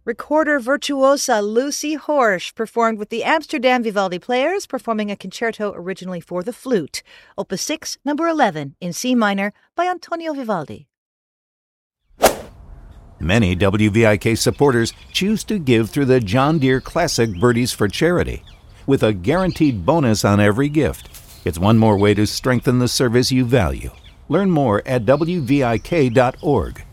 Recorder virtuosa Lucy Horsch performed with the Amsterdam Vivaldi Players, performing a concerto originally for the flute, Opus 6, number 11, in C minor, by Antonio Vivaldi. Many WVIK supporters choose to give through the John Deere Classic Birdies for Charity, with a guaranteed bonus on every gift. It's one more way to strengthen the service you value. Learn more at WVIK.org.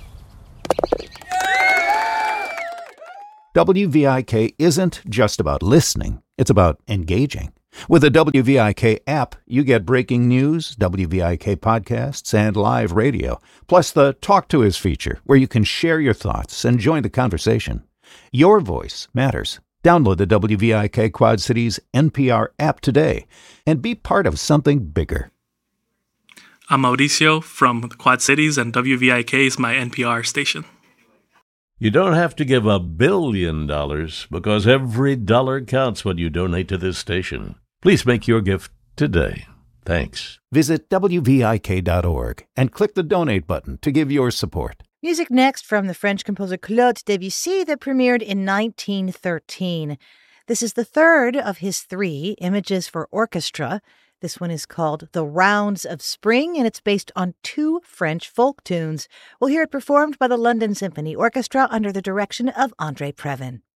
WVIK isn't just about listening, it's about engaging. With the WVIK app, you get breaking news, WVIK podcasts, and live radio, plus the Talk to Us feature, where you can share your thoughts and join the conversation. Your voice matters. Download the WVIK Quad Cities NPR app today and be part of something bigger. I'm Mauricio from the Quad Cities, and WVIK is my NPR station. You don't have to give $1 billion because every dollar counts when you donate to this station. Please make your gift today. Thanks. Visit WVIK.org and click the donate button to give your support. Music next from the French composer Claude Debussy that premiered in 1913. This is the third of his 3 images for orchestra. This one is called The Rounds of Spring, and it's based on 2 French folk tunes. We'll hear it performed by the London Symphony Orchestra under the direction of André Previn.